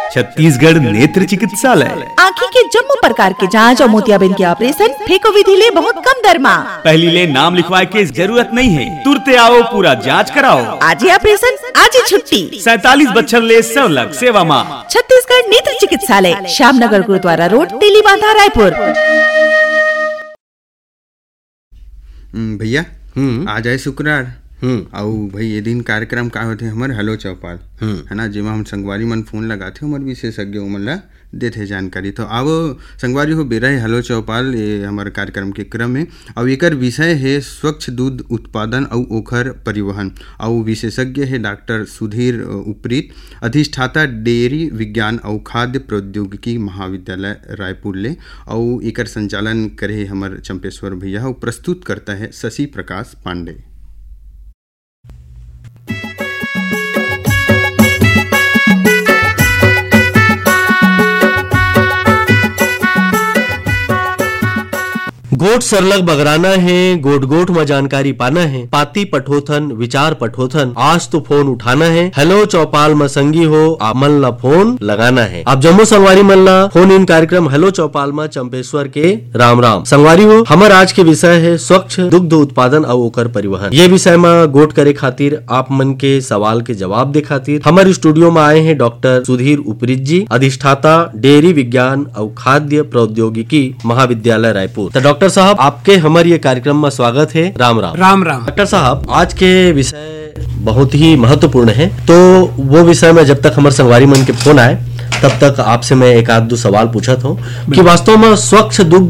छत्तीसगढ़ नेत्र चिकित्सालय। आँखी के जम्मो प्रकार के जांच और मोतियाबिंद के ऑपरेशन फेको विधि ले बहुत कम दर में। पहली ले नाम लिखवाए के जरूरत नहीं है, तुरते आओ पूरा जांच कराओ। आज ही ऑपरेशन आज ही छुट्टी। 47 बच्चर ले 100 लाख सेवा माँ। छत्तीसगढ़ नेत्र चिकित्सालय, श्यामनगर गुरुद्वारा रोड, तेलीबांधा, रायपुर। भैया आज आए शुक्रवार और भाई ये दिन कार्यक्रम का होते हमारे हेलो चौपाल है ना, जिमा हम संगवारी मन फोन लगाते हमारे विशेषज्ञ मन ला देते जानकारी। तो अब संगवारी हो बेरा है हेलो चौपाल ये हमारे कार्यक्रम के क्रम में। और एकर विषय है स्वच्छ दूध उत्पादन और ओखर परिवहन। और विशेषज्ञ है डॉक्टर सुधीर उपरीत, अधिष्ठाता डेयरी विज्ञान और खाद्य प्रौद्योगिकी महाविद्यालय रायपुर ले। और एकर संचालन करे हमारे चंपेश्वर भैया और प्रस्तुत करता है शशि प्रकाश पांडे। गोट सरलग बगराना है, गोट गोट में जानकारी पाना है, पाती पठोथन विचार पठोथन, आज तो फोन उठाना है। हेलो चौपाल में संगी हो आप मन ला फोन लगाना है। आप जम्मू संगवारी मन ला फोन इन कार्यक्रम हेलो चौपाल में चंपेश्वर के राम राम। संगवारी हो हमार आज के विषय है स्वच्छ दुग्ध उत्पादन और ओकर परिवहन। ये विषय में गोट करे खातिर आप मन के सवाल के जवाब दे खातिर हमारे स्टूडियो में आए हैं डॉक्टर सुधीर उपरीत जी, अधिष्ठाता डेयरी विज्ञान और खाद्य प्रौद्योगिकी महाविद्यालय रायपुर। तो डॉक्टर साहब आपके हमारे ये कार्यक्रम में स्वागत है। राम राम। राम राम। डॉक्टर साहब आज के विषय बहुत ही महत्वपूर्ण है, तो वो विषय में जब तक हमारे संगवारी मन के फोन आए तब तक आपसे मैं एक आध दो सवाल पूछा था कि वास्तव में स्वच्छ दुग्ध